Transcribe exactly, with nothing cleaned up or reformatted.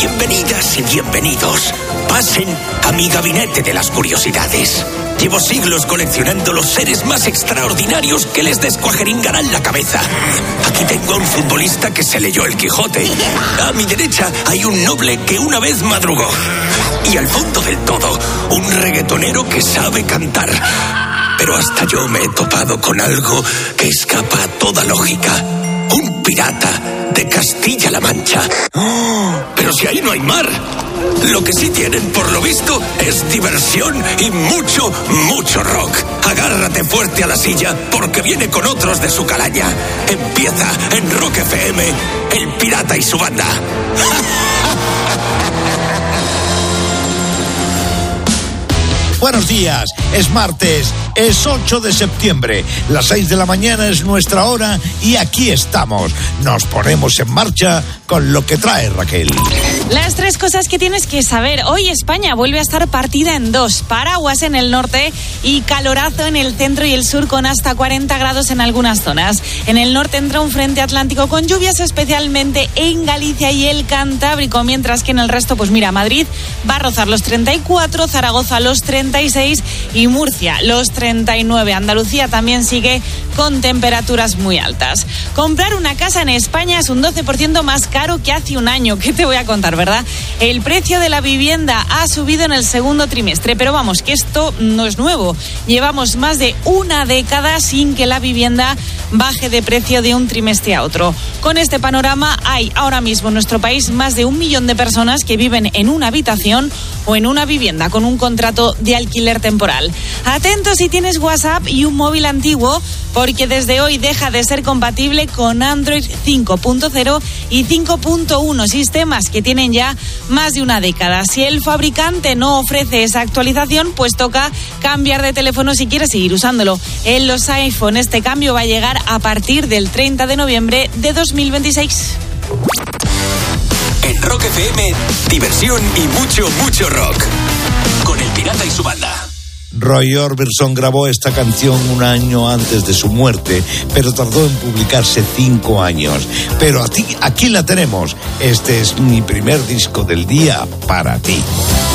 Bienvenidas y bienvenidos. Pasen a mi gabinete de las curiosidades. Llevo siglos coleccionando los seres más extraordinarios que les descuajeringarán la cabeza. Aquí tengo a un futbolista que se leyó el Quijote. A mi derecha hay un noble que una vez madrugó. Y al fondo del todo, un reggaetonero que sabe cantar. Pero hasta yo me he topado con algo que escapa a toda lógica. Un pirata de Castilla-La Mancha. ¡Oh! Pero si ahí no hay mar. Lo que sí tienen, por lo visto, es diversión y mucho, mucho rock. Agárrate fuerte a la silla, porque viene con otros de su calaña. Empieza en Rock F M, El Pirata y su banda. Buenos días, es martes, es ocho de septiembre, las seis de la mañana es nuestra hora y aquí estamos. Nos ponemos en marcha con lo que trae Raquel. Las tres cosas que tienes que saber. Hoy España vuelve a estar partida en dos. Paraguas en el norte y calorazo en el centro y el sur con hasta cuarenta grados en algunas zonas. En el norte entra un frente atlántico con lluvias especialmente en Galicia y el Cantábrico, mientras que en el resto, pues mira, Madrid va a rozar los treinta y cuatro, Zaragoza los treinta y seis y Murcia los treinta y nueve. Andalucía también sigue con temperaturas muy altas. Comprar una casa en España es un doce por ciento más caro que hace un año. ¿Qué te voy a contar, verdad? El precio de la vivienda ha subido en el segundo trimestre, pero vamos, que esto no es nuevo. Llevamos más de una década sin que la vivienda baje de precio de un trimestre a otro. Con este panorama hay ahora mismo en nuestro país más de un millón de personas que viven en una habitación o en una vivienda con un contrato de alquiler temporal. Atento si tienes WhatsApp y un móvil antiguo, porque desde hoy deja de ser compatible con Android cinco punto cero y cinco punto uno, sistemas que tienen ya más de una década. Si el fabricante no ofrece esa actualización, pues toca cambiar de teléfono si quieres seguir usándolo. En los iPhone este cambio va a llegar a partir del treinta de noviembre de dos mil veintiséis. En Rock F M, diversión y mucho, mucho rock. Con El Pirata y su banda. Roy Orbison grabó esta canción un año antes de su muerte, pero tardó en publicarse cinco años. Pero aquí, aquí la tenemos. Este es mi primer disco del día para ti.